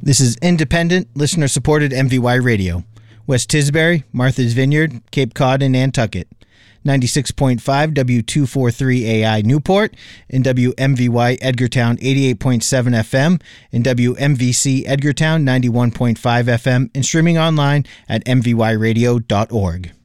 This is independent, listener-supported MVY Radio. West Tisbury, Martha's Vineyard, Cape Cod, and Nantucket. 96.5 W243AI Newport, and WMVY Edgartown 88.7 FM, and WMVC Edgartown 91.5 FM, and streaming online at mvyradio.org.